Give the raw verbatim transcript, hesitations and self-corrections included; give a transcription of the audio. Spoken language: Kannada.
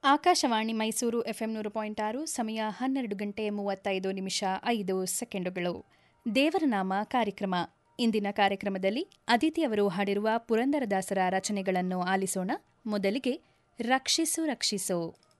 ಆಕಾಶವಾಣಿ ಮೈಸೂರು ಎಫ್ಎಂ ನೂರು ಪಾಯಿಂಟ್ ಆರು ಸಮಯ ಹನ್ನೆರಡು ಗಂಟೆ ಮೂವತ್ತೈದು ನಿಮಿಷ ಐದು ಸೆಕೆಂಡುಗಳು. ದೇವರನಾಮ ಕಾರ್ಯಕ್ರಮ. ಇಂದಿನ ಕಾರ್ಯಕ್ರಮದಲ್ಲಿ ಅದಿತಿ ಅವರು ಹಾಡಿರುವ ಪುರಂದರದಾಸರ ರಚನೆಗಳನ್ನು ಆಲಿಸೋಣ. ಮೊದಲಿಗೆ ರಕ್ಷಿಸು ರಕ್ಷಿಸು.